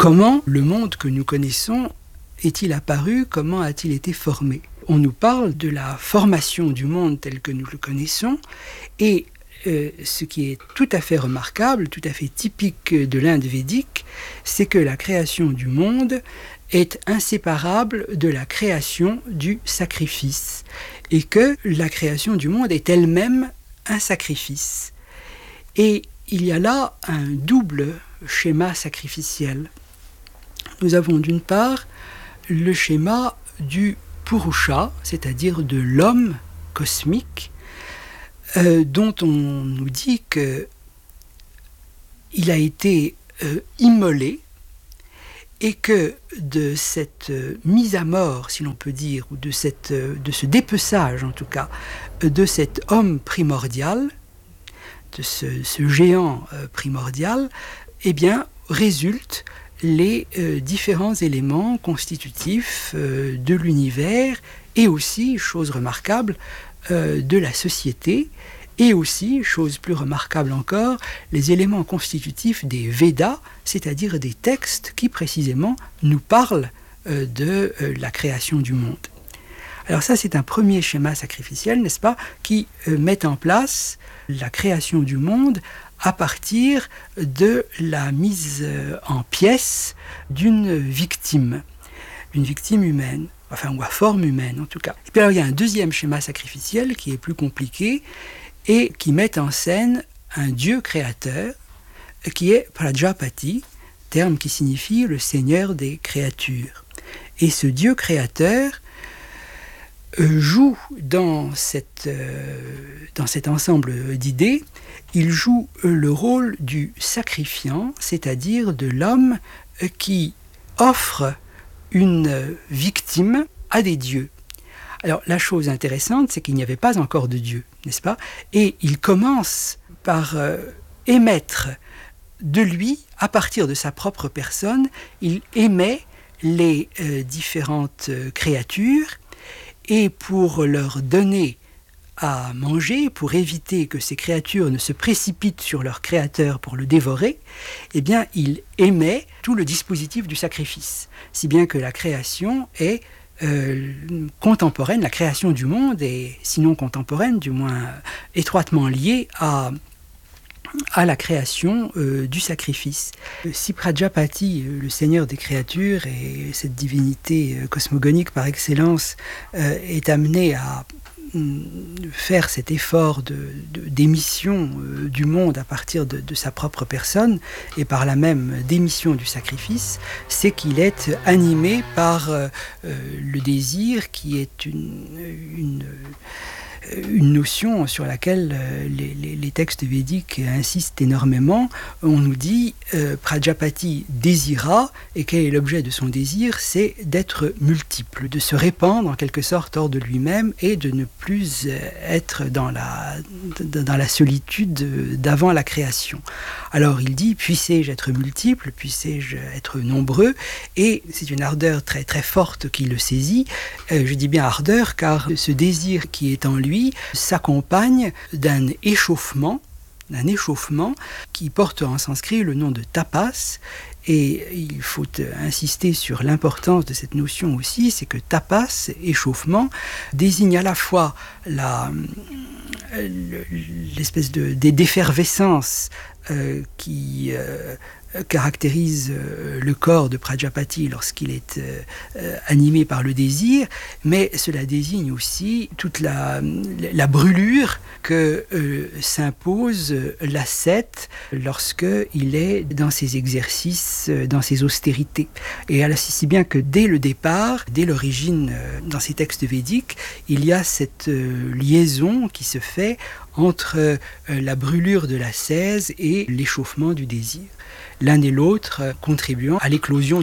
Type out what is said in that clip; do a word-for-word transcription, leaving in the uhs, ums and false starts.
comment le monde que nous connaissons est-il apparu, comment a-t-il été formé? On nous parle de la formation du monde tel que nous le connaissons, et euh, ce qui est tout à fait remarquable, tout à fait typique de l'Inde védique, c'est que la création du monde est inséparable de la création du sacrifice, et que la création du monde est elle-même un sacrifice. Et il y a là un double schéma sacrificiel. Nous avons d'une part le schéma du Purusha, c'est-à-dire de l'homme cosmique, euh, dont on nous dit qu'il a été euh, immolé, et que de cette euh, mise à mort, si l'on peut dire, ou de, cette, euh, de ce dépeçage en tout cas, euh, de cet homme primordial, de ce, ce géant euh, primordial, eh bien, résultent les euh, différents éléments constitutifs euh, de l'univers, et aussi, chose remarquable, euh, de la société, et aussi, chose plus remarquable encore, les éléments constitutifs des Védas, c'est-à-dire des textes qui précisément nous parlent euh, de euh, la création du monde. Alors ça, c'est un premier schéma sacrificiel, n'est-ce pas, qui euh, met en place la création du monde à partir de la mise en pièces d'une victime, une victime humaine, enfin, ou à forme humaine en tout cas. Et puis alors, il y a un deuxième schéma sacrificiel qui est plus compliqué et qui met en scène un dieu créateur qui est Prajapati, terme qui signifie le seigneur des créatures. Et ce dieu créateur joue dans, cette, euh, dans cet ensemble d'idées, il joue le rôle du sacrifiant, c'est-à-dire de l'homme qui offre une victime à des dieux. Alors la chose intéressante, c'est qu'il n'y avait pas encore de Dieu, n'est-ce pas? Et il commence par euh, émettre de lui, à partir de sa propre personne, il émet les euh, différentes euh, créatures, et pour leur donner à manger, pour éviter que ces créatures ne se précipitent sur leur créateur pour le dévorer, eh bien, il émet tout le dispositif du sacrifice, si bien que la création est euh, contemporaine, la création du monde est, sinon contemporaine, du moins étroitement liée à à la création euh, du sacrifice. Si Prajapati, le seigneur des créatures et cette divinité euh, cosmogonique par excellence, euh, est amené à mm, faire cet effort de, de, d'émission euh, du monde à partir de, de sa propre personne, et par là même d'émission du sacrifice, c'est qu'il est animé par euh, le désir qui est une... une une notion sur laquelle les, les, les textes védiques insistent énormément. On nous dit euh, Prajapati désira, et quel est l'objet de son désir? C'est d'être multiple, de se répandre en quelque sorte hors de lui-même et de ne plus être dans la, dans la solitude d'avant la création. Alors il dit, puissé-je être multiple, puissé-je être nombreux, et c'est une ardeur très très forte qui le saisit. Euh, je dis bien ardeur car ce désir qui est en lui s'accompagne d'un échauffement, d'un échauffement qui porte en sanskrit le nom de tapas, et il faut insister sur l'importance de cette notion aussi, c'est que tapas, échauffement, désigne à la fois la, l'espèce de, d'effervescence euh, qui euh, caractérise euh, le corps de Prajapati lorsqu'il est euh, euh, animé par le désir, mais cela désigne aussi toute la, la brûlure que euh, s'impose l'ascète lorsqu'il est dans ses exercices, euh, dans ses austérités. Et alors, si bien que dès le départ, dès l'origine, euh, dans ces textes védiques, il y a cette euh, liaison qui se fait entre euh, la brûlure de l'ascèse et l'échauffement du désir, l'un et l'autre contribuant à l'éclosion